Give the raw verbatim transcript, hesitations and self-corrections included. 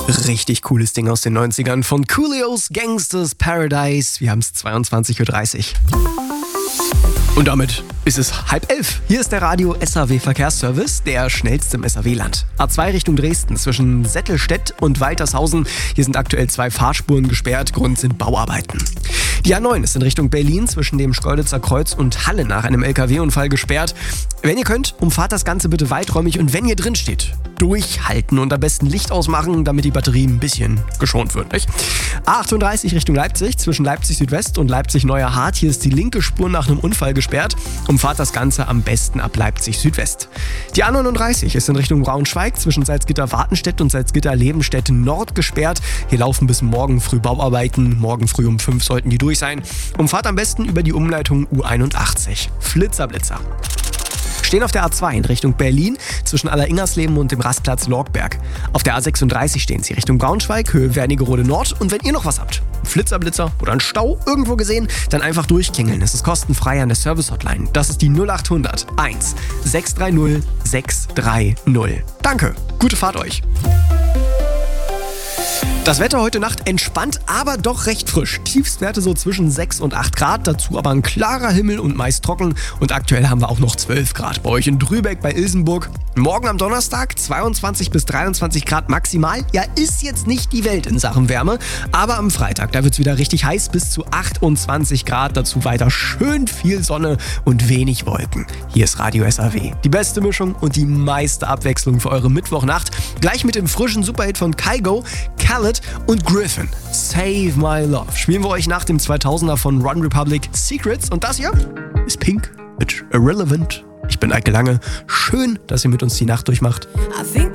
Richtig cooles Ding aus den neunzigern von Coolios Gangsters Paradise. Wir haben es zweiundzwanzig Uhr dreißig. Und damit ist es halb elf. Hier ist der Radio S A W Verkehrsservice, der schnellste im S A W-Land. A zwei Richtung Dresden zwischen Settelstedt und Waltershausen. Hier sind aktuell zwei Fahrspuren gesperrt. Grund sind Bauarbeiten. Die A neun ist in Richtung Berlin zwischen dem Schkeuditzer Kreuz und Halle nach einem L K W-Unfall gesperrt. Wenn ihr könnt, umfahrt das Ganze bitte weiträumig und wenn ihr drin steht, durchhalten und am besten Licht ausmachen, damit die Batterie ein bisschen geschont wird. Nicht? A achtunddreißig Richtung Leipzig zwischen Leipzig Südwest und Leipzig Neuer Hart. Hier ist die linke Spur nach einem Unfall gesperrt. Umfahrt das Ganze am besten ab Leipzig Südwest. Die A neununddreißig ist in Richtung Braunschweig zwischen Salzgitter-Wartenstedt und Salzgitter-Lebenstedt Nord gesperrt. Hier laufen bis morgen früh Bauarbeiten. Morgen früh um fünf sollten die durch sein. Umfahrt am besten über die Umleitung U einundachtzig. Flitzer, Blitzer. Stehen auf der A zwei in Richtung Berlin zwischen Alleringersleben und dem Rastplatz Lorgberg. Auf der A sechsunddreißig stehen sie Richtung Braunschweig, Höhe Wernigerode Nord. Und wenn ihr noch was habt, Flitzerblitzer oder einen Stau irgendwo gesehen, dann einfach durchklingeln. Es ist kostenfrei an der Service-Hotline. Das ist die null achthundert eins sechs drei null sechs drei null. Danke, gute Fahrt euch. Das Wetter heute Nacht entspannt, aber doch recht frisch. Tiefstwerte so zwischen sechs und acht Grad, dazu aber ein klarer Himmel und meist trocken. Und aktuell haben wir auch noch zwölf Grad bei euch in Drübeck bei Ilsenburg. Morgen am Donnerstag zweiundzwanzig bis dreiundzwanzig Grad maximal. Ja, ist jetzt nicht die Welt in Sachen Wärme, aber am Freitag, da wird es wieder richtig heiß, bis zu achtundzwanzig Grad. Dazu weiter schön viel Sonne und wenig Wolken. Hier ist Radio S A W. Die beste Mischung und die meiste Abwechslung für eure Mittwochnacht. Gleich mit dem frischen Superhit von Kygo, Khaled und Griffin. Save My Love. Spielen wir euch nach dem zweitausender von Run Republic Secrets. Und das hier ist Pink mit Irrelevant. Ich bin Eike Lange. Schön, dass ihr mit uns die Nacht durchmacht.